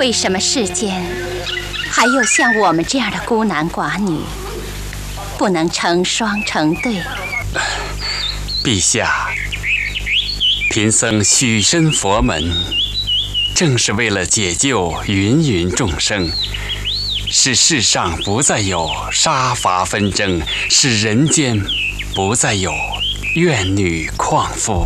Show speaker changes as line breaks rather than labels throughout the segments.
为什么世间还有像我们这样的孤男寡女，不能成双成对？
陛下，贫僧许身佛门，正是为了解救芸芸众生，使世上不再有杀伐纷争，使人间不再有怨女旷妇。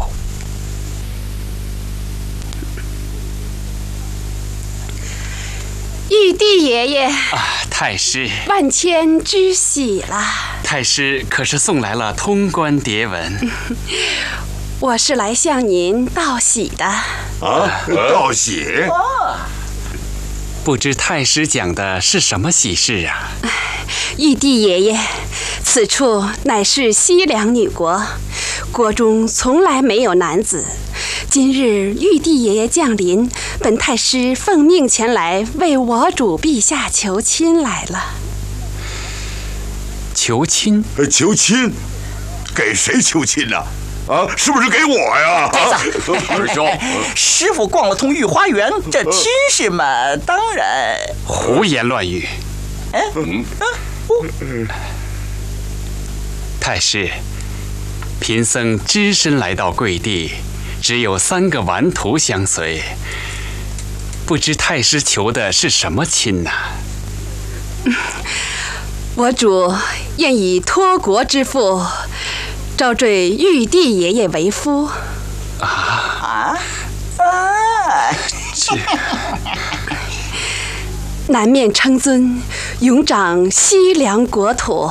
玉帝爷爷
太师，
万千之喜了。
太师可是送来了通关牒文？
我是来向您道喜的。
道喜？
不知太师讲的是什么喜事啊？
玉帝爷爷，此处乃是西凉女国，国中从来没有男子。今日玉帝爷爷降临，本太师奉命前来为我主陛下求亲来了。
求亲？
求亲？给谁求亲呢？是不是给我呀？
呆子，
二兄，
师傅逛了通御花园，这亲事嘛，当然。
胡言乱语！太师，贫僧只身来到贵地，只有3个顽徒相随，不知太师求的是什么亲呐？
我主愿以托国之父招赘玉帝爷爷为夫。
这
南面称尊，永掌西凉国土。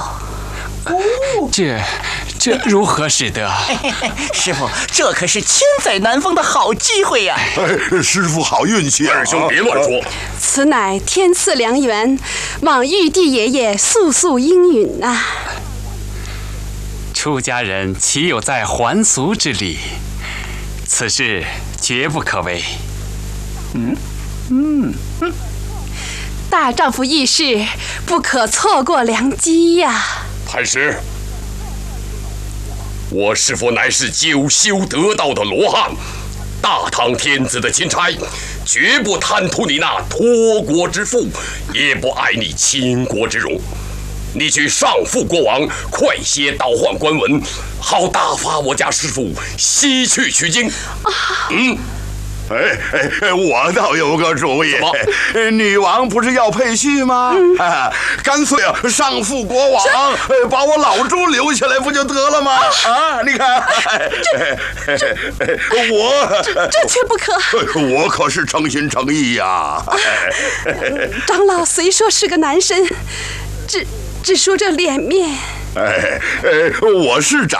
这如何使得？
师傅，这可是千载难逢的好机会呀！
师傅好运气！
二兄别乱说，
此乃天赐良缘，望玉帝爷爷速速应允呐！
出家人岂有在还俗之理？此事绝不可为。
大丈夫遇事，不可错过良机呀！
太师，我师父乃是久修得道的罗汉，大唐天子的钦差，绝不贪图你那托国之福，也不爱你倾国之荣。你去上复国王，快些倒换官文，好打发我家师父西去取经。
我倒有个主意。
什么？
女王不是要配婿吗？干脆上复国王，把我老朱留下来不就得了吗？你看，
这却不可。
我可是诚心诚意呀。
长老虽说是个男生，只说这脸面。
我是长